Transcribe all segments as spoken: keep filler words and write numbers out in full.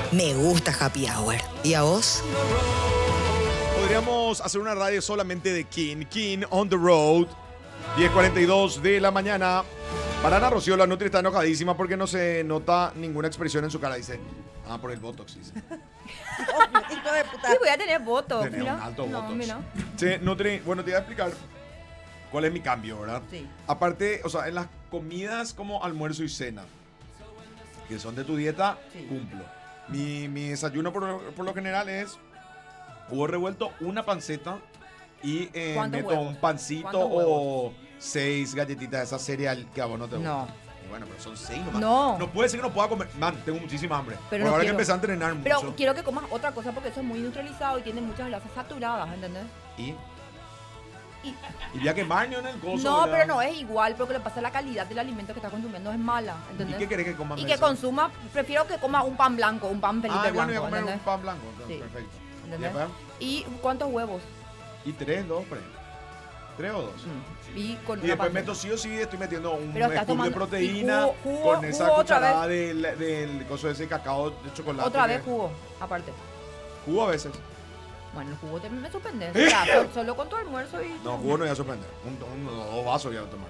Me gusta Happy Hour. ¿Y a vos? Podríamos hacer una radio solamente de King. King on the road. diez cuarenta y dos de la mañana. Para Ana Rocío, la Nutri está enojadísima porque no se nota ninguna expresión en su cara. Dice, ah, por el Botox, dice. Hijo de puta. Sí, voy a tener votos. Tenés Mira. un alto No, Botox. mira. Sí, Nutri, bueno, te voy a explicar cuál es mi cambio, ¿verdad? Sí. Aparte, o sea, en las comidas como almuerzo y cena, que son de tu dieta, Sí. cumplo. Mi, mi desayuno por, lo- por lo general es huevo revuelto, una panceta y eh, ¿Cuántos meto huevos? un pancito ¿Cuántos o seis galletitas de esa cereal que a vos no te gusta. No. Y bueno, pero son seis nomás. No. No puede ser que no pueda comer. Man, tengo muchísima hambre. Pero Por no ahora quiero. que empecé a entrenar mucho. Pero quiero que comas otra cosa porque eso es muy neutralizado y tiene muchas grasas saturadas, ¿entendés? Y, Y- y voy a quemar en el coso. no, ¿verdad? pero no es igual porque lo que pasa es que la calidad del alimento que estás consumiendo es mala, ¿Y ¿entendés? qué querés que coma? Y que consuma, prefiero que coma un pan blanco, un pan Felipe Ah, bueno, voy a blanco, comer un ¿entendés? pan blanco. Sí. Perfecto. ¿Entendés? ¿Y después? ¿Y cuántos huevos? Y tres, dos, pre. ¿Tres o dos? Mm. Y con Y una después panceta. meto sí o sí, estoy metiendo un Pero estás scoop de tomando- proteína y jugo- jugo- con esa jugo otra cucharada del, del coso de ese cacao de chocolate. Otra que- vez jugo, aparte. Jugo a veces. Bueno, el jugo te me sorprende. O sea, sol- solo con tu almuerzo y... No, jugo no voy a sorprender. Un, un- dos vasos voy a tomar.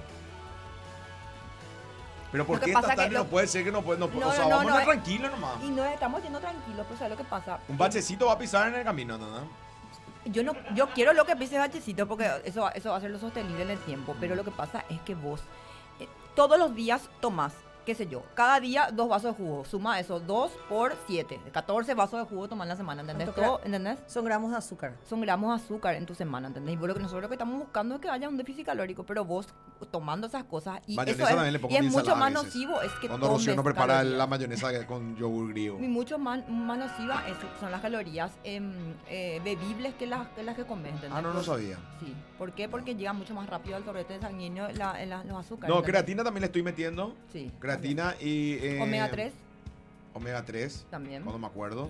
Pero ¿por Lo que qué pasa esta tarde que lo- no puede ser que no puede? No, puede- No, o sea, no, vamos no, a eh. tranquilo nomás. Y nos estamos yendo tranquilos, pero ¿sabes lo que pasa? Un bachecito va a pisar en el camino, ¿no? Yo no, yo quiero lo que pise bachecito porque eso, va- eso va a ser lo sostenible en el tiempo. Pero lo que pasa es que vos eh, todos los días tomás, qué sé yo, cada día dos vasos de jugo. Suma eso, dos por siete. catorce vasos de jugo tomás en la semana, ¿entendés? ¿Cuánto Todo, gra- ¿entendés? Son gramos de azúcar. Son gramos de azúcar en tu semana, ¿entendés? Y vos lo que nosotros lo que estamos buscando es que haya un déficit calórico, pero vos tomando esas cosas y Mayonesa eso también le es, pongo y es mi mucho ensalada más a veces. nocivo es que Cuando Rocío no tomes prepara calorías. la mayonesa con yogur griego. Y mucho más, más nociva es- son las calorías em, eh, bebibles que las, que las que comes, ¿entendés? Ah, no, no Por- sabía. Sí. ¿Por qué? Porque llega mucho más rápido al torrente sanguíneo la, la- los azúcares. No, ¿entendés? creatina también le estoy metiendo. Sí. Creatina y... eh, Omega tres Omega tres. también. Cuando me acuerdo.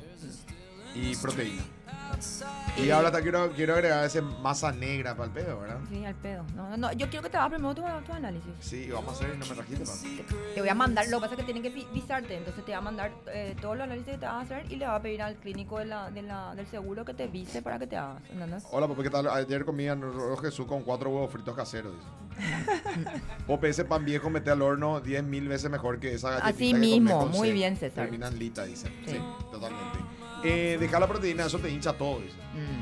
Y proteína. Y ahora te quiero, quiero agregar ese masa negra para el pedo, ¿verdad? Sí, al pedo. No, no, no, yo quiero que te hagas primero tu, tu análisis. Sí, vamos a hacer y no me trajiste, papá. Te voy a mandar, lo que pasa es que tienen que vi- visarte, entonces te va a mandar eh, todos los análisis que te vas a hacer y le va a pedir al clínico de la, de la, del seguro que te vise para que te hagas, ¿entendés? Hola, papá, ¿qué tal? Ayer comí en Rojo Jesús con cuatro huevos fritos caseros, dice. Pope, ese pan viejo mete al horno diez mil veces mejor que esa galletita Así que mismo, comés con muy C. bien, César. Terminan lita, dice. Sí, Sí. totalmente. Eh, dejar la proteína, eso te hincha todo, dice.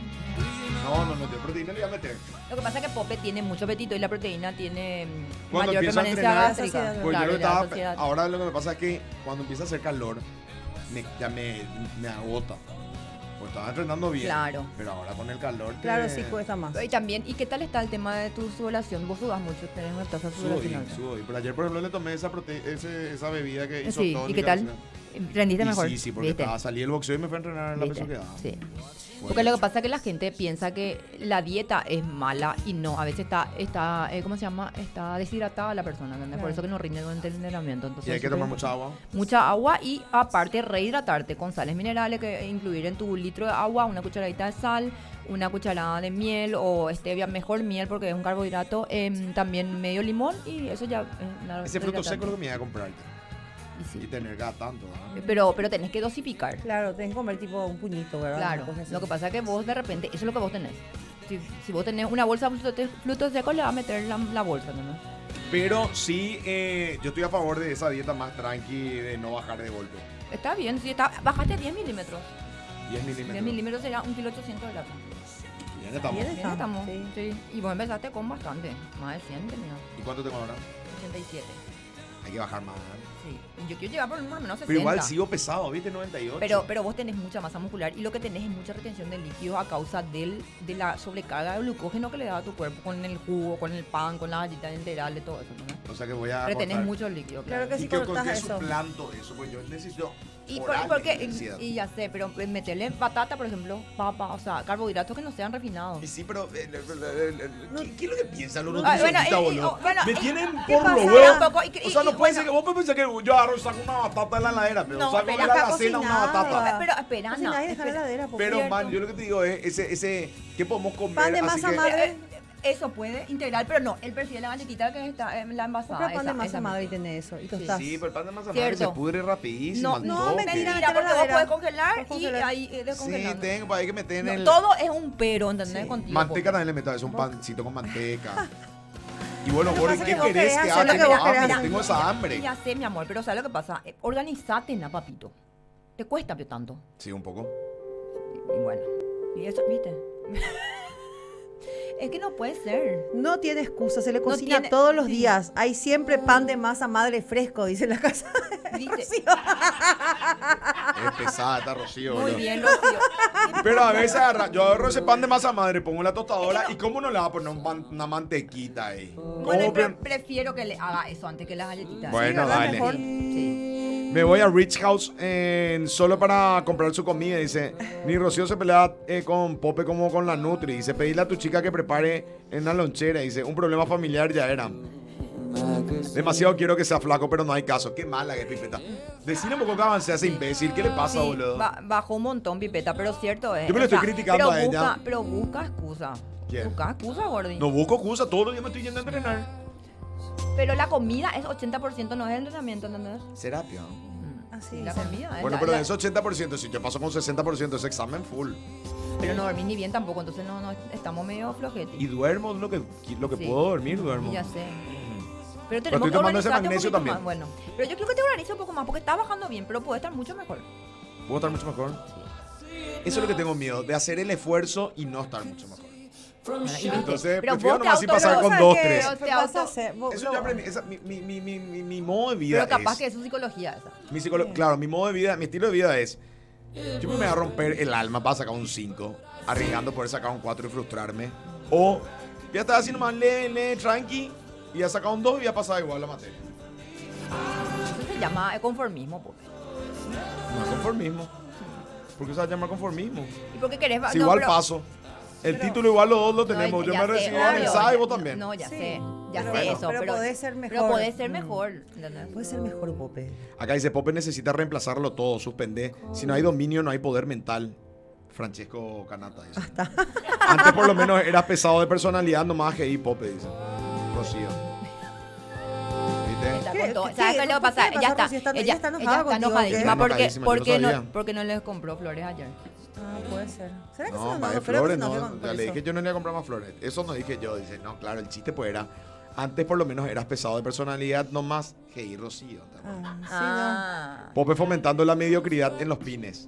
Mm. No, no, no, de proteína le voy a meter. Lo que pasa es que Pope tiene mucho apetito y la proteína tiene mm, Cuando mayor empiezo a permanencia entrenar, gástrica. saciedad. Pues Claro, yo lo le da estaba, saciedad. ahora lo que me pasa es que cuando empieza a hacer calor, me, ya me, me agota. Pues estaba entrenando bien. Claro. Pero ahora con el calor. te- Claro, sí cuesta más. Y también, ¿y qué tal está el tema de tu sudoración? Vos sudas mucho, tenés una tasa de Sudo sudoración bien, alta. sudo bien. Pero ayer, por ejemplo, le tomé esa, prote ese, esa bebida que hizo Sí, ¿y qué tal? ¿Rendiste Y mejor? sí, sí, porque ¿Viste? estaba, salí del boxeo y me fui a entrenar en la ¿Viste? peso que daba. Sí. Bueno. Porque lo que pasa es que la gente piensa que la dieta es mala y no, a veces está, está eh, ¿cómo se llama? Está deshidratada la persona, ¿entendés? Por Claro. eso que no rinde durante el entrenamiento. Entonces, Y hay que es tomar súper mucha agua. Mucha agua y aparte rehidratarte con sales minerales, que incluir en tu litro de agua una cucharadita de sal, una cucharada de miel o stevia, mejor miel porque es un carbohidrato, em, también medio limón y eso ya es una Ese fruto rehidratante. seco es lo que me iba a comprar. Y Y sí. tener cada tanto. ¿no? Pero, pero tenés que dosificar. Claro, tenés que comer tipo un puñito, ¿verdad? Claro, Una cosa así. lo que pasa es que vos de repente, eso es lo que vos tenés. Si, si vos tenés una bolsa de frutos, frutos secos, le vas a meter la, la bolsa, ¿no? Pero sí, eh, yo estoy a favor de esa dieta más tranqui, de no bajar de golpe. Está bien, si está, bajaste diez milímetros. diez milímetros. diez milímetros sería un kilo ochocientos de grasa. Bien, estamos. Bien. Bien, estamos. Sí. Sí. Y vos empezaste con bastante, más de cien, mira, ¿Y cuánto tengo ahora? ochenta y siete. Hay que bajar más. Sí. Y yo quiero llegar por, por lo menos sesenta. Pero igual sigo pesado, ¿viste? noventa y ocho. Pero, pero vos tenés mucha masa muscular y lo que tenés es mucha retención de líquidos a causa del, de la sobrecarga de glucógeno que le da a tu cuerpo con el jugo, con el pan, con las galletas integrales, todo eso, ¿no? O sea que voy a. Retenés cortar. mucho líquido. Claro que ¿Y sí qué, con cortas qué eso. suplanto eso? Pues yo necesito. Y, por, oral porque, intensidad. y ya sé, pero meterle batata, por ejemplo, papa, o sea, carbohidratos que no sean refinados. Y sí, pero. eh, eh, eh, eh, ¿qué, qué es lo que piensan los Ah, bueno, nutricionistas, y- y- boludo? bueno, Me y- tienen ¿qué por pasa? los Pero huevos. un poco, y- O sea, y- no y puede bueno. ser que vos pensás que yo agarro, saco una batata de la heladera, pero No, saco pero en la está alacena una cocinada. batata. Pero espera, Cocinar no, y dejar en la espera. heladera, por Pero, cierto. man, yo lo que te digo es ese, ese ¿qué podemos comer? Pan de así masa que- madre. Eso puede integral, pero no. Él prefiere la galletita que está en la envasada. Compra pan de esa- masa esa madre y misma. tiene eso. Y Sí. tostas. Sí, pero el pan de masa madre Cierto. se pudre rapidísimo. No, al no, toque. mentira, Mentira, porque vos heladera. podés congelar Puedes y congelar. ahí eh, Sí, descongelando. tengo, hay que meter en No, el... todo es un pero, ¿entendés? Sí. Contigo. Manteca también le meto a eso, un pancito con manteca. Y bueno, Lo que Jorge, pasa ¿qué es que vos querés querés que hacer haga? lo que vos Tengo querés hambre, hacer. tengo esa hambre. Ya sé, mi amor, pero ¿sabes lo que pasa? Eh, Organizate, na, papito. Te cuesta pero tanto. Sí, un poco. Y bueno, y eso, ¿viste? Es que no puede ser. No tiene excusa, se le No cocina tiene- todos los sí. días. Hay siempre pan de masa madre fresco, dice la casa. ¿Viste? Es pesada esta Rocío. Muy boludo. bien, Rocío. Pero a veces agarra- yo agarro ese pan de masa madre, pongo en la tostadora y cómo no le va a poner un pan- una mantequita ahí. Bueno, ¿Cómo pero pre- prefiero que le haga eso antes que las galletitas. Bueno, ¿verdad? dale. Mejor. Sí. Me voy a Rich House en- solo para comprar su comida. Dice, ni Rocío se pelea eh, con Pope como con la Nutri. Dice, pedirle a tu chica que prepare en la lonchera. Dice, un problema familiar ya era. Demasiado quiero que sea flaco, pero no hay caso. Qué mala que es Pipeta. Decime un poco que avance a ese imbécil. ¿Qué le pasa, Sí, boludo? ba- bajó un montón, Pipeta, pero cierto es. Yo me lo o sea, estoy criticando pero a ella. busca, Pero busca excusa. ¿Quién? Busca excusa, Gordi. No busco excusa, todos los días me estoy yendo a entrenar. Pero la comida es ochenta por ciento, no es el entrenamiento, ¿entendés? Serapia. Así La dice. comida es Bueno, la- pero la- de ese ochenta por ciento, si yo paso con sesenta por ciento ese examen full. Pero no dormís ni bien tampoco, entonces no, no estamos medio flojetes. Y duermo lo que, lo que Sí. puedo dormir, duermo. Y ya sé. Pero Pero tenemos estoy que tomando ese organizarte un magnesio poquito también. más. Bueno, pero yo creo que te organiza un poco más porque está bajando bien, pero puede estar mucho mejor. ¿Puedo estar mucho mejor? Eso es lo que tengo miedo, de hacer el esfuerzo y no estar mucho mejor. Entonces, Pero prefiero vos te nomás así auto- pasar pero con ¿Sabes dos, qué? tres. Pero te ¿Qué vas a auto- hacer? Vos- Eso no. ya aprendí, esa, mi, mi, mi, mi, mi, mi modo de vida Pero capaz es... que es su psicología esa. Mi psicolo- claro, mi modo de vida, mi estilo de vida es... Yo me voy a romper el alma para sacar un cinco, arriesgando poder sacar un cuatro y frustrarme. O voy a estar así nomás, lee, lee, tranqui, y a sacar un dos y voy a pasar igual la materia. Eso se llama conformismo, pues. No es conformismo. ¿Por qué se va a llamar conformismo? ¿Y por qué querés? Si no, igual pero- paso. El título igual los dos lo No, tenemos. ya Yo me sé, recibo la obvio, mensaje y ya- vos también. No, ya Sí. sé. Ya Pero sé bueno, eso. pero Pero podés ser Pero mejor. podés ser Mm. mejor. ¿entendés? Puede ser mejor, Pope. Acá dice, Pope necesita reemplazarlo todo, suspender. Si no hay dominio, no hay poder mental. Francesco Canata dice. Antes por lo menos eras pesado de personalidad, nomás que ahí Pope dice. Rocío. ¿Viste? Está ¿Qué- con todo. qué- ¿Sabes qué- qué le por pasa? qué Ella pasa, está, Rocío? Está- ella, ella está enojada ella está contigo, enojadísima ¿qué? porque, Enojadísima, yo porque, no no, sabía. porque no les compró flores ayer. Ah, puede ser. ¿Será que No, se más lo de no? flores, Creo que no. que con- Ya por le eso. dije que yo no le iba a comprar más flores. Eso no dije yo. Dice, no, claro, el chiste pues era. Antes por lo menos eras pesado de personalidad, nomás que ir Rocío. ¿entendés? Ah, sí, Ah. Pope fomentando la mediocridad en los pines.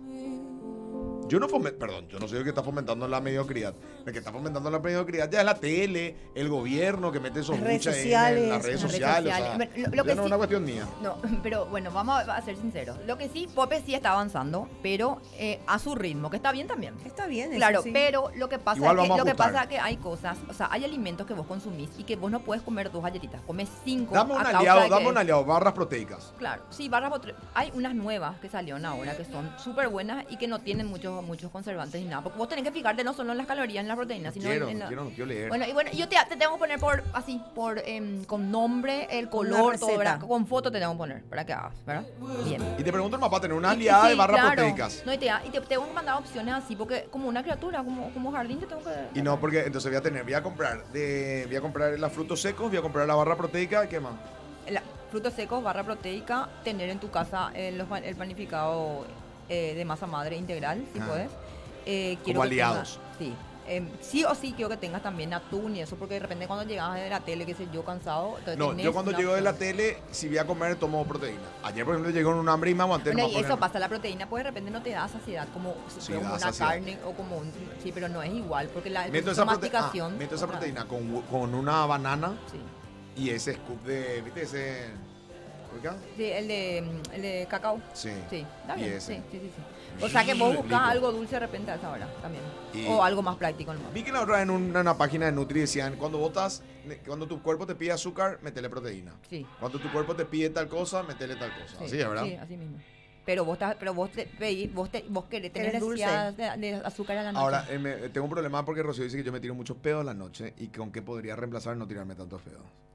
Yo no fomento, perdón, yo no soy el que está fomentando la mediocridad. El que está fomentando la mediocridad ya es la tele, el gobierno que mete esos Las redes buches en- en sociales. las redes Las redes sociales. o sea, sociales. Bueno, lo- lo ya que no es sí- una cuestión mía. No, pero bueno, vamos a, a ser sinceros. Lo que sí, Pope sí está avanzando, pero eh, a su ritmo, que está bien también. no. Está bien eso, Claro, sí. pero lo que pasa Igual es que, vamos a lo que ajustar. pasa es que hay cosas, o sea, hay alimentos que vos consumís y que vos no puedes comer dos galletitas, comes cinco. Dame a un causa aliado, de que- dame un aliado, barras proteicas. Claro, sí, barras botre- hay unas nuevas que salieron ahora que son súper buenas y que no tienen muchos muchos conservantes ni nada, porque vos tenés que fijarte no solo en las calorías, en las proteínas, sino quiero, en, en no la- quiero, no quiero leer. Bueno, y bueno, yo te, te tengo que poner por así, por em, con nombre, el Con una color, todo, receta. ¿verdad? Con foto te tengo que poner para que hagas, ¿verdad? Bien. Y te pregunto, papá, tener una Y- aliada sí, de barras claro. proteicas. No, y te, y te tengo que mandar opciones así, porque como una criatura, como, como jardín, te tengo que. Y no, porque entonces voy a tener, voy a comprar, de, voy a comprar los frutos secos, voy a comprar la barra proteica, ¿qué más? La- frutos secos, barra proteica, tener en tu casa el, los pan- el panificado eh, de masa madre integral, si Ah. puedes. Eh, Como que aliados. tengas- sí. Em, sí o sí quiero que tengas también atún y eso, porque de repente cuando llegas de la tele, qué sé yo, cansado. entonces No, tenés yo cuando una llego de la opción. tele, si voy a comer, tomo proteína. Ayer, por ejemplo, llego con un hambre y me aguanté. Bueno, nomás y por eso el- pasa, la proteína pues de repente no te da saciedad como, Sí, como da una saciedad. carne o como un... Sí, pero no es igual, porque la Meto tu esa, prote- ah, masticación... meto esa otra- proteína con, con una banana Sí. y ese scoop de, ¿viste? Ese... ¿Por acá? Sí, el de, mm, el de cacao. Sí. Sí, está Y bien. ese. Sí, sí, sí, sí. O sea que vos buscas Rico. algo dulce de repente a esa hora también. Y- O algo más práctico nomás. Vi que la otra vez en una, una página de Nutri decían, cuando botas, cuando tu cuerpo te pide azúcar, metele proteína. Sí. Cuando tu cuerpo te pide tal cosa, metele tal cosa. Sí, Así es, ¿verdad? Sí, así mismo. Pero vos, estás, pero vos, te, pedís- vos, te, vos querés tener Eres dulce. necesidad de, de azúcar a la noche. Ahora, eh, me- tengo un problema porque Rocío dice que yo me tiro muchos pedos en la noche y con qué podría reemplazar no tirarme tantos pedos.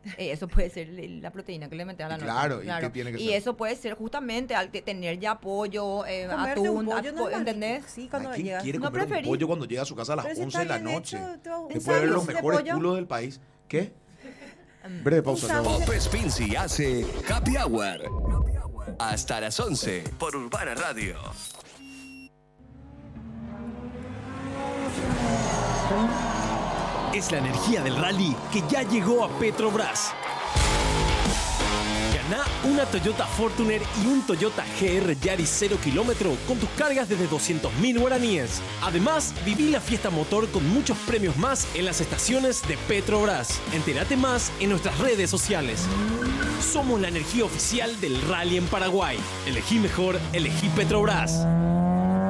Eh, eso puede ser la proteína que le metes a la Y noche. claro, ¿y qué tiene que Y ser? eso puede ser justamente al te- tener ya pollo, eh, Comerte atún, un pollo at- normal. ¿entendés? Sí, cuando Ay, ¿quién llegas. quiere No comer preferís. un pollo cuando llega a su casa a las Pero si once está de la bien noche? hecho, todo- Después un de ver los sándwich de mejores pollo. culos del país. ¿Qué? Breve pausa. Un luego. sándwich. Pop Spincy hace Happy Hour. Hasta las once por Urbana Radio. Es la energía del rally que ya llegó a Petrobras. Gana una Toyota Fortuner y un Toyota G R Yaris cero kilómetro con tus cargas desde doscientos mil guaraníes. Además, viví la fiesta motor con muchos premios más en las estaciones de Petrobras. Entérate más en nuestras redes sociales. Somos la energía oficial del rally en Paraguay. Elegí mejor, elegí Petrobras.